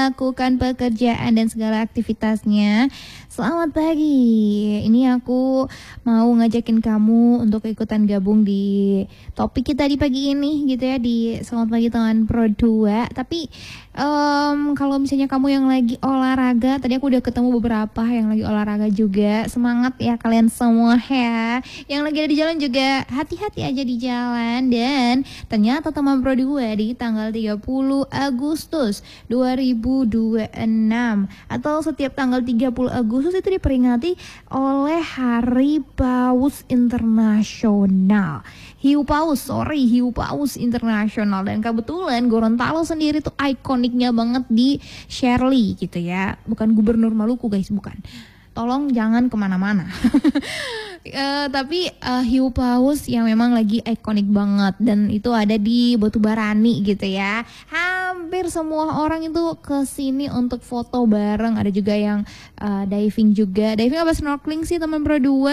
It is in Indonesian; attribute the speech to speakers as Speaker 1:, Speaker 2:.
Speaker 1: melakukan pekerjaan dan segala aktivitasnya. Selamat pagi. Ini aku mau ngajakin kamu untuk ikutan gabung di topik kita di pagi ini gitu ya, di Selamat Pagi Tangan Pro 2. Tapi kalau misalnya kamu yang lagi olahraga, tadi aku udah ketemu beberapa yang lagi olahraga juga. Semangat ya kalian semua ya. Yang lagi ada di jalan juga hati-hati aja di jalan. Dan ternyata teman Pro 2 di tanggal 30 Agustus 2026 atau setiap tanggal 30 Agustus itu diperingati oleh Hari Paus Internasional. Hiu Paus Internasional. Dan kebetulan Gorontalo sendiri tuh ikoniknya banget di Shirley gitu ya. Bukan Gubernur Maluku guys, bukan. Tolong jangan kemana-mana. Tapi hiu paus yang memang lagi ikonik banget, dan itu ada di Batubarani gitu ya. Hampir semua orang itu kesini untuk foto bareng. Ada juga yang diving juga. Diving apa snorkeling sih teman Pro 2?